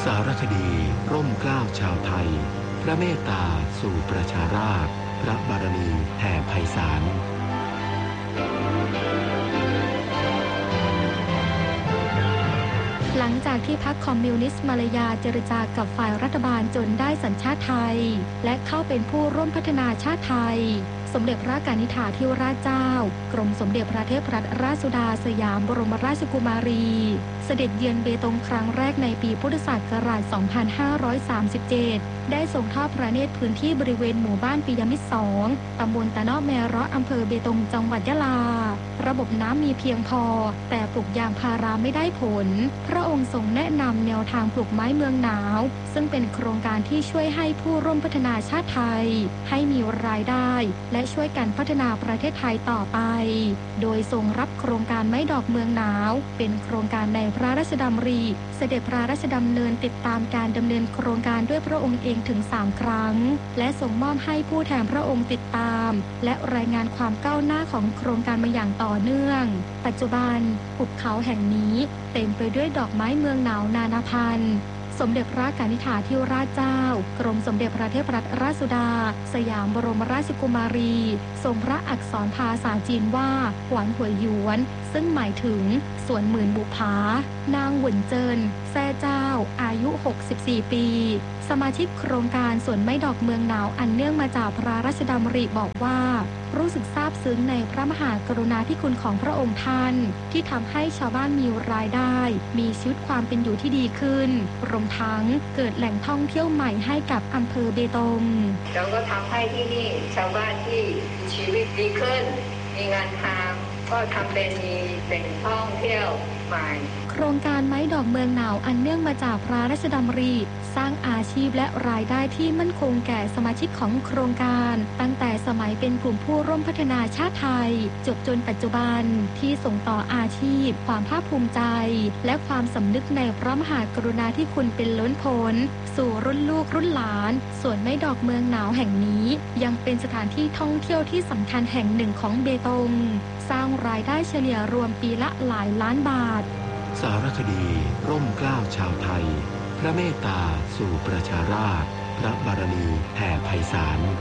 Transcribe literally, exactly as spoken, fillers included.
สารคดีร่มเกล้าชาวไทยพระเมตตาสู่ประชาราษฎร์พระบารมีแผ่ไพศาลหลังจากที่พรรคคอมมิวนิสต์มาลายาเจรจากับฝ่ายรัฐบาลจนได้สัญชาติไทยและเข้าเป็นผู้ร่วมพัฒนาชาติไทยสมเด็จพระกนิษฐาธิราชเจ้ากรมสมเด็จพระเทพรัตนราชสุดาสยามบรมราชกุมารีเสด็จเยือนเบตงครั้งแรกในปีพุทธศักราช สองพันห้าร้อยสามสิบเจ็ด ได้ทรงทอดพระเนตรพื้นที่บริเวณหมู่บ้านปิยมิตร สอง ตำบลตะนอกแมเราะอำเภอเบตงจังหวัดยะลาระบบน้ำมีเพียงพอแต่ปลูกยางพาราไม่ได้ผลพระองค์ทรงแนะนำแนวทางปลูกไม้เมืองหนาวซึ่งเป็นโครงการที่ช่วยให้ผู้ร่วมพัฒนาชาติไทยให้มีรายได้และช่วยกันพัฒนาประเทศไทยต่อไปโดยทรงรับโครงการไม้ดอกเมืองหนาวเป็นโครงการในพระราชดำริเสด็จพระราชดำเนินติดตามการดำเนินโครงการด้วยพระองค์เองถึงสามครั้งและส่งมอบให้ผู้แทนพระองค์ติดตามและรายงานความก้าวหน้าของโครงการมาอย่างต่อเนื่องปัจจุบันหุบเขาแห่งนี้เต็มไปด้วยดอกไม้เมืองหนาวนานาพันธุ์สมเด็จพระกนิษฐาธิราชเจ้ากรมสมเด็จพระเทพรัตนราชสุดาสยามบรมราชกุมารีทรงพระอักษรภาษาจีนว่าหวานหัวหยวนซึ่งหมายถึงสวนหมื่นบุภานางหวนเจินแซ่เจ้าอายุหกสิบสี่ปีสมาชิกโครงการสวนไม้ดอกเมืองหนาวอันเนื่องมาจากพระราชดำริบอกว่ารู้สึกซาบซึ้งในพระมหากรุณาธิคุณของพระองค์ท่านที่ทำให้ชาวบ้านมีรายได้มีชีวิตความเป็นอยู่ที่ดีขึ้นรวมทั้งเกิดแหล่งท่องเที่ยวใหม่ให้กับอำเภอเบตงเราก็ทำให้ที่นี่ชาวบ้านที่มีชีวิตดีขึ้นมีงานทำก็ทำเป็นมีแหล่งท่องเที่ยวใหม่โครงการไม้ดอกเมืองหนาวอันเนื่องมาจากพระราชดำริสร้างอาชีพและรายได้ที่มั่นคงแก่สมาชิกของโครงการตั้งแต่สมัยเป็นกลุ่มผู้ร่วมพัฒนาชาติไทยจบจนปัจจุบันที่ส่งต่ออาชีพความภาคภูมิใจและความสำนึกในพระมหากรุณาธิคุณเป็นล้นพ้นสู่รุ่นลูกรุ่นหลานส่วนไม้ดอกเมืองหนาวแห่งนี้ยังเป็นสถานที่ท่องเที่ยวที่สำคัญแห่งหนึ่งของเบตงสร้างรายได้เฉลี่ยรวมปีละหลายล้านบาทสารคดีร่มเกล้าชาวไทยพระเมตตาสู่ประชาราษฎร์พระบารมีแผ่ไพศาล